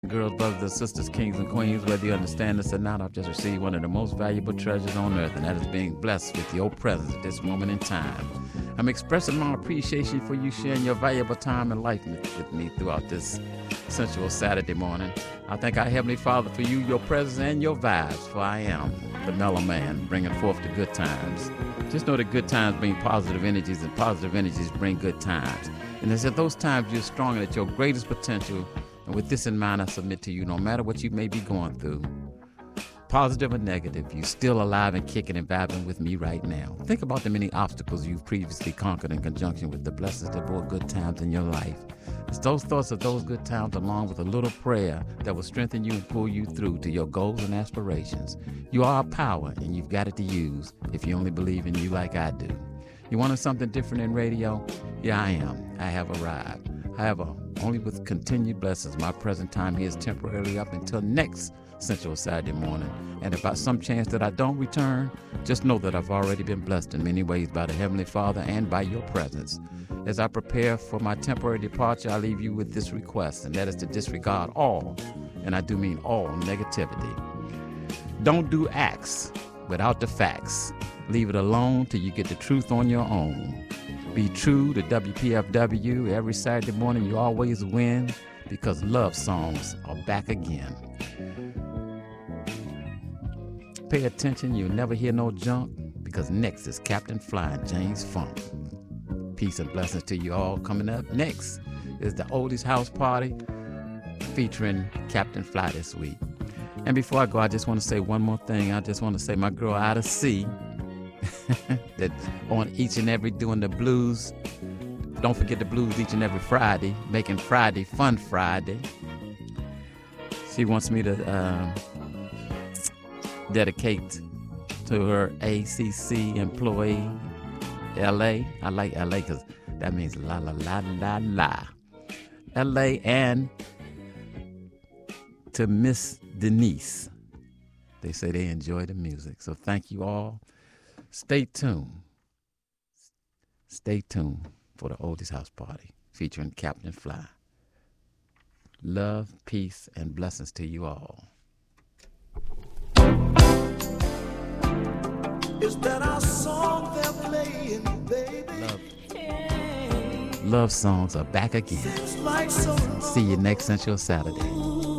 Girls, brothers, and sisters, kings and queens, whether you understand this or not, I've just received one of the most valuable treasures on earth, and that is being blessed with your presence at this moment in time. I'm expressing my appreciation for you sharing your valuable time and life with me throughout this sensual Saturday morning. I thank our Heavenly Father for you, your presence, and your vibes, for I am the mellow man, bringing forth the good times. Just know that good times bring positive energies, and positive energies bring good times. And it's at those times you're strong and at your greatest potential. And with this in mind, I submit to you, no matter what you may be going through, positive or negative, you're still alive and kicking and vibing with me right now. Think about the many obstacles you've previously conquered in conjunction with the blessings that brought good times in your life. It's those thoughts of those good times along with a little prayer that will strengthen you and pull you through to your goals and aspirations. You are a power, and you've got it to use if you only believe in you like I do. You wanted something different in radio? Yeah, I am. I have arrived. However, only with continued blessings, my present time here is temporarily up until next Central Saturday morning. And if by some chance that I don't return, just know that I've already been blessed in many ways by the Heavenly Father and by your presence. As I prepare for my temporary departure, I leave you with this request, and that is to disregard all, and I do mean all, negativity. Don't do acts without the facts. Leave it alone till you get the truth on your own. Be true to WPFW. Every Saturday morning you always win, because love songs are back again. Pay attention, you'll never hear no junk, because next is Captain Fly and James Funk. Peace and blessings to you all. Coming up next is the Oldies House Party featuring Captain Fly this week. And before I go, I just want to say one more thing. I just want to say my girl Ida C, that on each and every doing the blues. Don't forget the blues each and every Friday, making Friday Fun Friday. She wants me to dedicate to her ACC employee, LA. I like LA because that means la la la la la. LA, and to Miss Denise. They say they enjoy the music. So thank you all. Stay tuned. Stay tuned for the Oldies House Party featuring Captain Fly. Love, peace, and blessings to you all. Is that our song they're playing, baby? Love songs are back again. Like so. See you next Central Saturday.